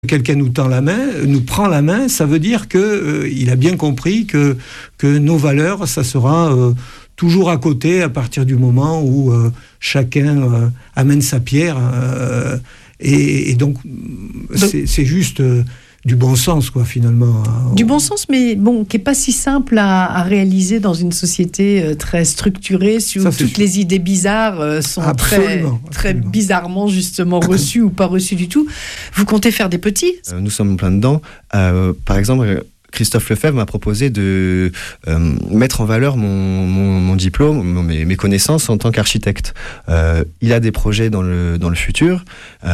quelqu'un nous tend la main, nous prend la main, ça veut dire que il a bien compris que nos valeurs, ça sera toujours à côté à partir du moment où chacun amène sa pierre. Et donc, c'est juste du bon sens, quoi, finalement. Du bon sens, mais bon, qui n'est pas si simple à réaliser dans une société très structurée, où toutes les idées bizarres sont très bizarrement, justement, reçues ou pas reçues du tout. Vous comptez faire des petits ? Nous sommes plein dedans. Par exemple, Christophe Lefebvre m'a proposé de mettre en valeur mon diplôme, mes connaissances en tant qu'architecte. Il a des projets dans le futur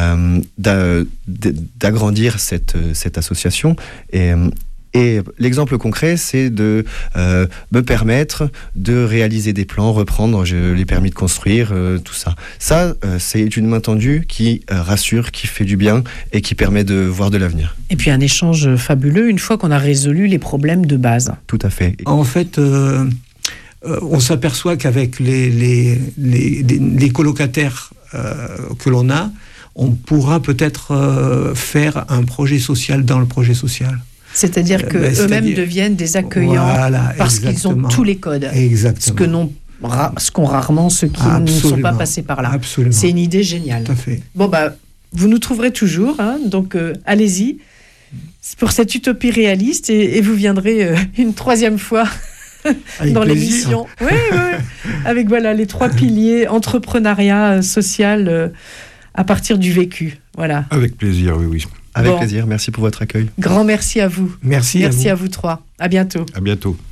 d'agrandir cette association et l'exemple concret, c'est de me permettre de réaliser des plans, reprendre les permis de construire, tout ça. Ça, c'est une main tendue qui rassure, qui fait du bien et qui permet de voir de l'avenir. Et puis un échange fabuleux une fois qu'on a résolu les problèmes de base. Tout à fait. En fait, on s'aperçoit qu'avec les colocataires que l'on a, on pourra peut-être faire un projet social dans le projet social. C'est-à-dire qu'eux-mêmes deviennent des accueillants, voilà, parce qu'ils ont tous les codes. Exactement. Ce qu'ont rarement ceux qui ne sont pas passés par là. Absolument. C'est une idée géniale. Tout à fait. Bon, vous nous trouverez toujours, donc allez-y. C'est pour cette utopie réaliste et vous viendrez une troisième fois dans l'émission. Oui, avec les 3 piliers, entrepreneuriat, social, à partir du vécu. Voilà. Avec plaisir, oui. Avec plaisir, merci pour votre accueil. Grand merci à vous. Merci à vous 3. À bientôt. À bientôt.